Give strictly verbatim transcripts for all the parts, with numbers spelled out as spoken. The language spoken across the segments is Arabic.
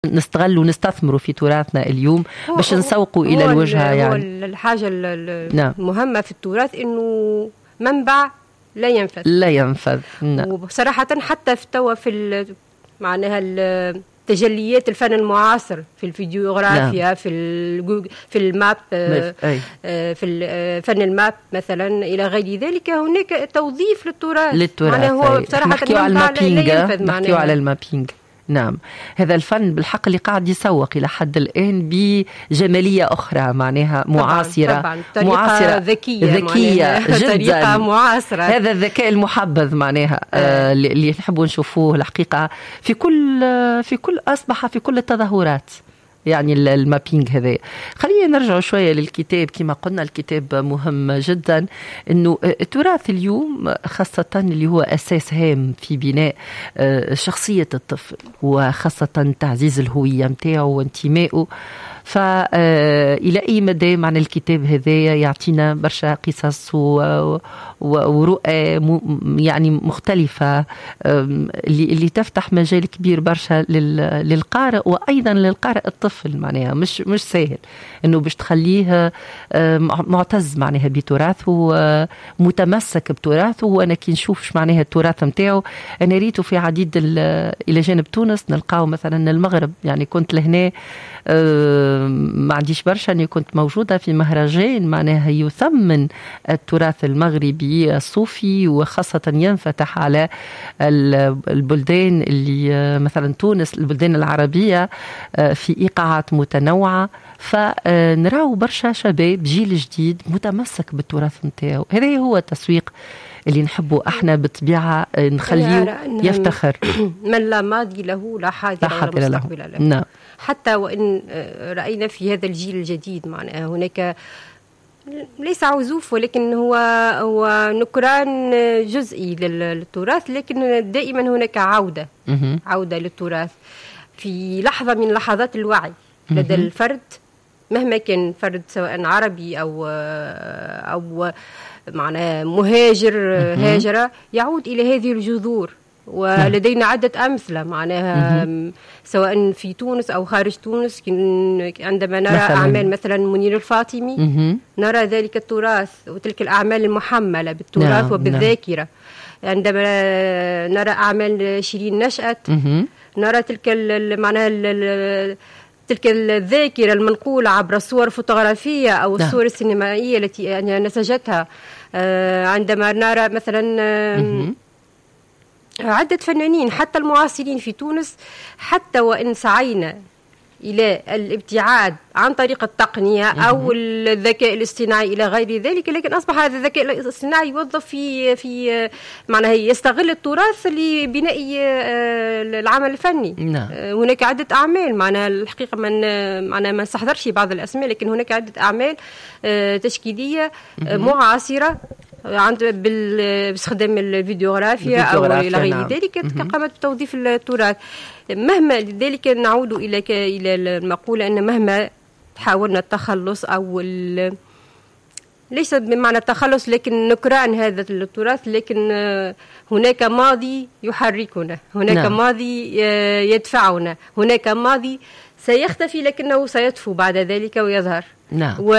نستغل ونستثمروا في تراثنا اليوم باش نسوقوا إلى الوجهة. يعني هو الحاجة المهمة نعم. في التراث إنه منبع لا ينفذ لا ينفذ نعم. وصراحة حتى في توا في معناها تجليات الفن المعاصر في الفيديوغرافيا نعم. في في الماب في فن الماب مثلا إلى غير ذلك هناك توظيف للتراث للتراث معناها هو بصراحة نحكيو على المابينج نحكيو على المابينج نعم. هذا الفن بالحق اللي قاعد يسوق إلى حد الآن بجمالية أخرى معناها معاصرة طبعاً. طبعاً. معاصرة ذكية, ذكية جدا طريقة معاصرة. هذا الذكاء المحبذ معناها آه. اللي نحبوا نشوفوه الحقيقة في كل في كل أصبح في كل التظاهرات يعني المابينج هذا. خلينا نرجع شوية للكتاب. كما قلنا الكتاب مهم جدا انه التراث اليوم خاصة اللي هو اساس هام في بناء شخصية الطفل وخاصة تعزيز الهوية متاعه وانتمائه. فإلى أي مدى معنى الكتاب هذا يعطينا برشا قصص ورؤى يعني مختلفة اللي اللي تفتح مجال كبير برشا للقارئ وأيضا للقارئ الطفل. معناها مش مش سهل إنه باش تخليه معتز معناها بتراثه متمسك بتراثه. وأنا كي نشوفش معناها التراث متاعه أنا ريته في عديد إلى جانب تونس نلقاه مثلا المغرب. يعني كنت لهنا أه ما عنديش برشا أني كنت موجودة في مهرجان معناها يثمن التراث المغربي الصوفي وخاصة ينفتح على البلدان اللي مثلا تونس البلدان العربية في إيقاعات متنوعة. فنراو برشا شباب جيل جديد متمسك بالتراث متاعه. هذا هو التسويق اللي نحبه احنا بالطبيعة نخليه يفتخر. من لا ماضي له لا حاضر ولا مستقبل له. نعم. حتى وإن رأينا في هذا الجيل الجديد معناها هناك ليس عزوف ولكن هو هو نكران جزئي للتراث لكن دائما هناك عودة عودة للتراث في لحظة من لحظات الوعي لدى الفرد مهما كان فرد سواء عربي أو أو معناه مهاجر هاجر يعود إلى هذه الجذور. ولدينا عدة أمثلة معناها سواء في تونس أو خارج تونس عندما نرى مثلاً أعمال مثلا منير الفاطمي نرى ذلك التراث وتلك الأعمال المحملة بالتراث نعم وبالذاكرة. عندما نرى أعمال شيرين نشأت نرى تلك معناها تلك الذاكرة المنقولة عبر الصور الفوتوغرافية أو الصور السينمائية التي يعني نسجتها. عندما نرى مثلا عدة فنانين حتى المعاصرين في تونس حتى وإن سعينا إلى الابتعاد عن طريق التقنية أو الذكاء الاصطناعي إلى غير ذلك لكن أصبح هذا الذكاء الاصطناعي يوظف في في معناها يستغل التراث لبناء العمل الفني. نعم. هناك عدة أعمال معناها الحقيقة من معناها ما نستحضرش بعض الأسماء لكن هناك عدة أعمال تشكيلية معاصرة عند باستخدام الفيديوغرافيا أو إلى غير نعم. ذلك قامت بتوظيف التراث. مهما لذلك نعود إلى إلى المقولة أن مهما حاولنا التخلص أو ليس بمعنى التخلص لكن نكران هذا التراث لكن هناك ماضي يحركنا هناك نعم. ماضي يدفعنا هناك ماضي سيختفي لكنه سيطفو بعد ذلك ويظهر. نعم. و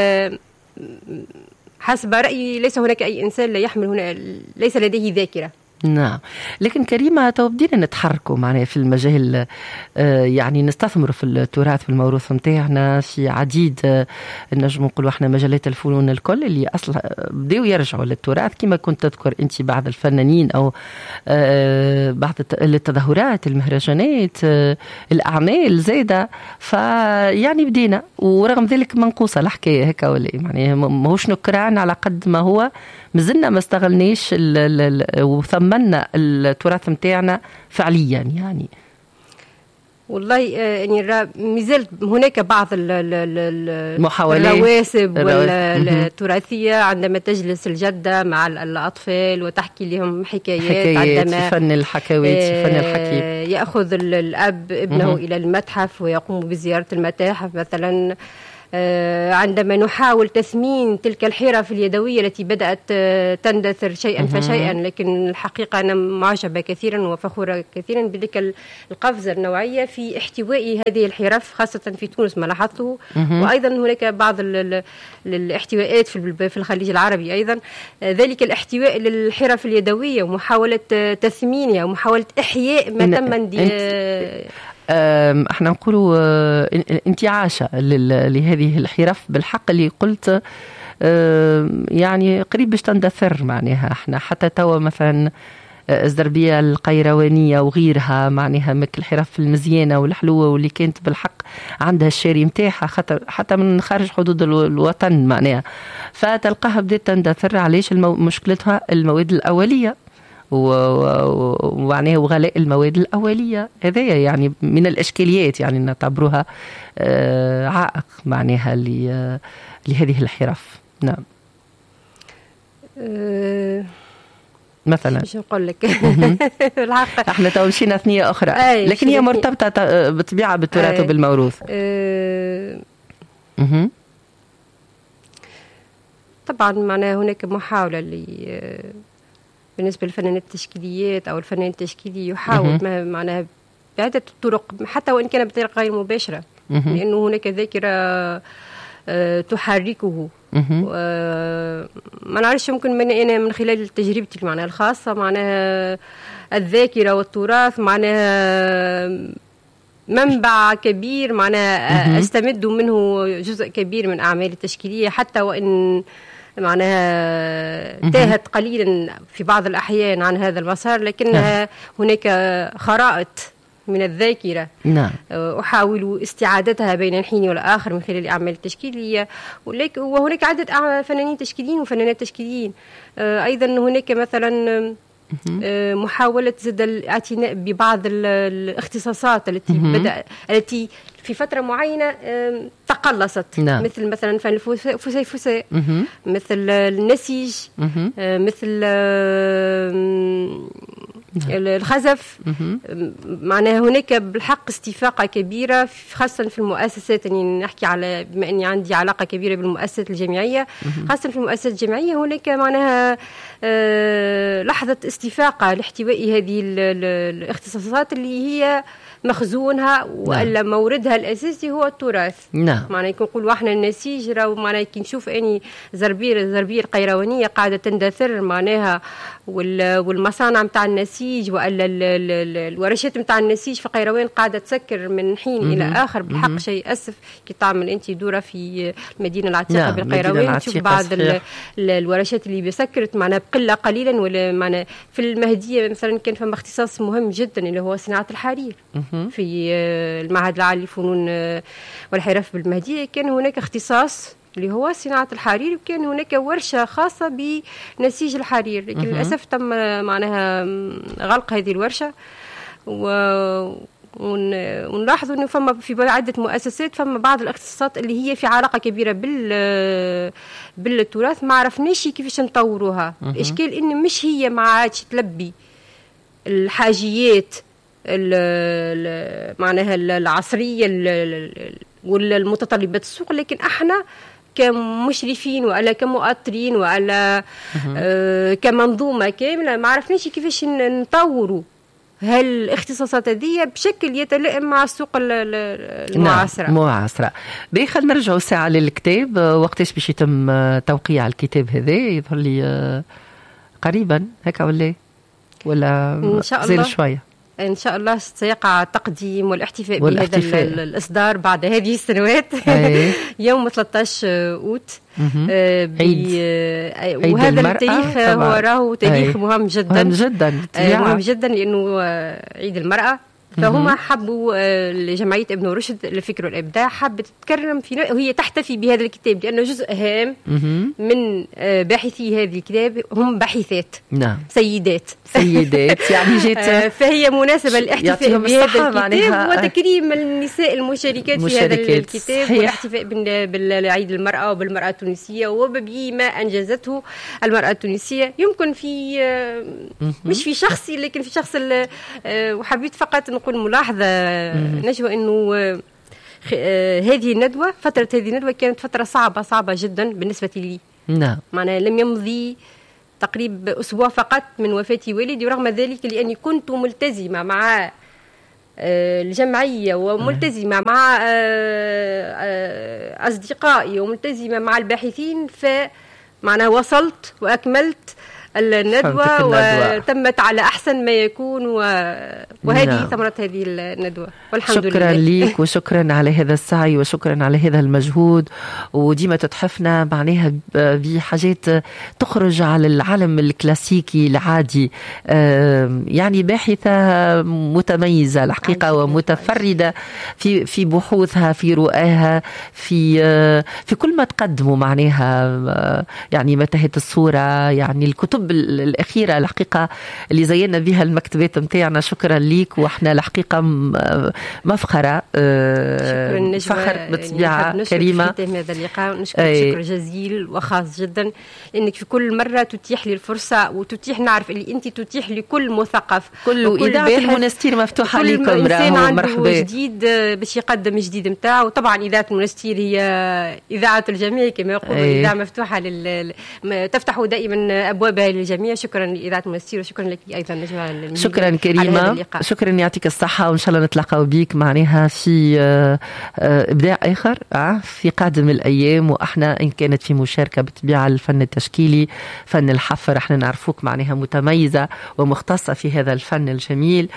حسب رأيي ليس هناك أي إنسان لا يحمل هنا ليس لديه ذاكرة. نعم. لكن كريمة تبدينا نتحركوا معنا في المجال يعني نستثمر في التراث في الموروث متاعنا في عديد نجم نقولوا احنا مجالات الفنون الكل اللي اصلا بداوا يرجعوا للتراث كما كنت تذكر انت بعض الفنانين او بعض التظاهرات المهرجانات الاعمال زايده. فيعني بدينا ورغم ذلك منقوصه الحكايه هكا ولا يعني ماهوش نكران على قد ما هو مازلنا ما استغلناش وثمنا التراث متاعنا فعليا. يعني والله يعني مازال هناك بعض المحاولات الرواسب والتراثية عندما تجلس الجدة مع الأطفال وتحكي لهم حكايات, حكايات عندما فن الحكاويت فن الحكي يأخذ الأب ابنه إلى المتحف ويقوم بزيارة المتاحف مثلا عندما نحاول تثمين تلك الحرف اليدوية التي بدأت تندثر شيئا فشيئا، لكن الحقيقة أنا معجبة كثيرا وفخورة كثيرا بتلك القفزة النوعية في احتواء هذه الحرف خاصة في تونس ما لاحظته، وأيضا هناك بعض الاحتواءات في الخليج العربي أيضا، ذلك الاحتواء للحرف اليدوية ومحاولة تثمينها ومحاولة إحياء ما تم احنا نقولوا انتعاشة لهذه الحرف بالحق اللي قلت يعني قريب باش تندثر معناها. احنا حتى توا مثلا الزربية القيروانية وغيرها معناها مك الحرف المزيانة والحلوة واللي كانت بالحق عندها الشاري متاحة خطر حتى من خارج حدود الوطن معناها، فتلقاها بدأت تندثر. علاش؟ مشكلتها المواد الأولية ومعناه وغلاء المواد الأولية، هذا يعني من الإشكاليات يعني نعتبروها عائق معناها لهذه الحرف. نعم. أه مثلا شو نقول لك احنا تو مشينا ثنية أخرى لكن هي مرتبطة بطبيعة بالتراث وبالموروث. أه طبعا معناها هناك محاولة ل بالنسبة للفنانين التشكيليات أو الفنان التشكيلي يحاول معناها بعدة طرق حتى وإن كان بطريقة غير مباشرة، لأنه هناك ذاكرة أه تحركه. أه ما نعرفش ممكن من أنا من خلال تجربتي معناها الخاصة معناها الذاكرة والتراث معناها منبع كبير معناها أستمد منه جزء كبير من أعمالي التشكيلية حتى وإن معناها تاهت قليلا في بعض الأحيان عن هذا المسار، لكنها هناك خرائط من الذاكرة نعم. أحاول استعادتها بين الحين والآخر من خلال الأعمال التشكيلية، وهناك عدة فنانين تشكيليين وفنانات تشكيليين. أيضا هناك مثلا محاولة زد الاعتناء ببعض الاختصاصات التي بدأ التي في فترة معينة تقلصت، نعم. مثل مثلا فن الفسيفساء، مثل النسيج، مثل الخزف. معناها هناك بالحق استفاقة كبيرة خاصة في المؤسسات، يعني نحكي على بما أني عندي علاقة كبيرة بالمؤسسات الجامعية، خاصة في المؤسسات الجامعية هناك معناها لحظة استفاقة لاحتواء هذه الاختصاصات اللي هي مخزونها ولا نعم. موردها الأساسي هو التراث. نعم. معناه يكون نقولوا احنا النسيج راهو معناه كي نشوف اني زربير الزربير القيروانيه قاعده تندثر معناها، والمصانع نتاع النسيج ولا الورشات نتاع النسيج في قيروان قاعده تسكر من حين م- الى اخر. بالحق شيء اسف كي تعمل انت دوره في المدينه العتيقه نعم. بالقيروان تشوف بعض الورشات اللي بسكرت معناها بقله قليلا، ولا معناه في المهديه مثلا كان فما اختصاص مهم جدا اللي هو صناعه الحرير في المعهد العالي للفنون والحرف بالمهدية. كان هناك اختصاص اللي هو صناعة الحرير، وكان هناك ورشة خاصة بنسيج الحرير، لكن للأسف تم معناها غلق هذه الورشة. و ونلاحظ انه فما في عده مؤسسات فما بعض الاختصاصات اللي هي في علاقه كبيره بال بالتراث ما عرفناش كيفاش نطوروها. الاشكال ان مش هي ما عادش تلبي الحاجيات معناها العصرية ولا المتطلبات السوق، لكن احنا كمشرفين ولا كمؤطرين ولا آه كمنظومة كاملة ما عرفناش كيفاش نطوروا هالاختصاصات هذه بشكل يتلائم مع السوق المعاصرة. نعم معاصرة. بيخل نرجعوا ساعة للكتاب، وقتاش باش يتم توقيع الكتاب هذا؟ يظهر لي قريبا هكا ولا ولا إن شاء الله شوية؟ إن شاء الله سيقع التقديم والاحتفاء, والاحتفاء. بهذا الإصدار بعد هذه السنوات يوم ثلاثة عشر أوت. آه عيد. آه وهذا التاريخ هو راه تاريخ مهم جدا مهم جدا, آه مهم جدا لأنه عيد المرأة. فهم حبوا لجمعية ابن رشد للفكر والإبداع حبت تتكرم في وهي تحتفي بهذا الكتاب لأنه جزء هام من باحثي هذا الكتاب هم باحثات. نعم. سيدات سيدات يعني جيت فهي مناسبة الاحتفاء بهذا الكتاب وتكريم النساء المشاركات في هذا الكتاب والاحتفاء بالعيد المرأة وبالمرأة التونسية وبما أنجزته المرأة التونسية. يمكن في مش في شخصي لكن في شخص وحبيت فقط نقول ملاحظة نجوى أنه هذه الندوة فترة هذه الندوة كانت فترة صعبة صعبة جدا بالنسبة لي. نعم. معناها لم يمضي تقريبا أسبوع فقط من وفاة والدي، ورغم ذلك لأني كنت ملتزمة مع الجمعية وملتزمة مع أصدقائي وملتزمة مع الباحثين، فمعناها وصلت وأكملت الندوة وتمت على أحسن ما يكون، و... وهذه نعم. ثمرة هذه الندوة والحمد شكرا لله. شكرا ليك وشكرا على هذا السعي وشكرا على هذا المجهود، وديما تتحفنا معناها بحاجات تخرج على العالم الكلاسيكي العادي، يعني باحثة متميزة الحقيقة ومتفردة في في بحوثها، في رؤاها، في في كل ما تقدموا معناها، يعني متاهة الصورة، يعني الكتب الأخيرة الحقيقة اللي زينا بها المكتبات متاعنا. شكرا ليك، وإحنا الحقيقة مفخرة، شكرا فخر بطبيعة كريمة في هذا اللقاء. نشكرك شكر جزيل وخاص جدا لأنك في كل مرة تتيح لي الفرصة وتتيح، نعرف اللي أنت تتيح لكل مثقف، كل إذاعة المنستير مفتوحة لكم، راهو مرحبا جديد باش يقدم جديد متاعه. وطبعا إذاعة المنستير هي إذاعة الجميع كما يقولوا، إذاعة مفتوحة لل... تفتح دائما أبوابها للجميع. شكرا لإذاعة المنستير وشكرا لك أيضا نجمة. شكرا كريمة، شكرا يعطيك الصحة، وإن شاء الله نتلاقاو بيك معناها في إبداع آخر في قادم الأيام. وإحنا إن كانت في مشاركة بطبيعة الفن التشكيلي، فن الحفر، إحنا نعرفوك معناها متميزة ومختصة في هذا الفن الجميل،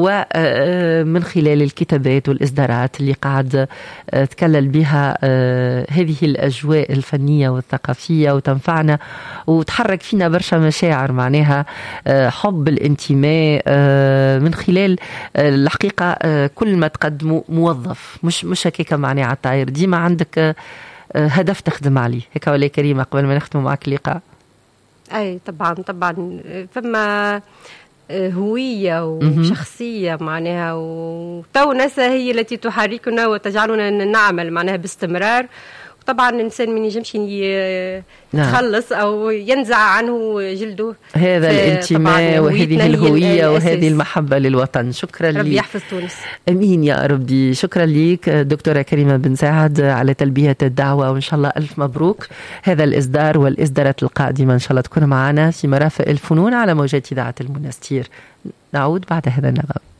ومن خلال الكتابات والإصدارات اللي قاعد تكلل بها هذه الأجواء الفنية والثقافية وتنفعنا وتحرك فينا برشا مشاعر معناها حب الانتماء من خلال الحقيقة كل ما تقدمه موظف، مش مش هكاك معناها على الطاير، ديما عندك هدف تخدم عليه هيك ولا كريمة قبل ما نختم معك اللقاء؟ أي طبعا طبعا، فما هوية وشخصية معناها، وتونسة هي التي تحركنا وتجعلنا نعمل معناها باستمرار. طبعا الإنسان من يجمش يتخلص أو ينزع عنه جلده، هذا الانتماء وهذه الهوية وهذه المحبة للوطن. شكرا لك، ربي يحفظ تونس. أمين يا ربي. شكرا لك دكتورة كريمة بن سعد على تلبية الدعوة، وإن شاء الله ألف مبروك هذا الإصدار والإصدارات القادمة إن شاء الله تكون معنا في مرافق الفنون على موجات إذاعة المنستير. نعود بعد هذا النغم.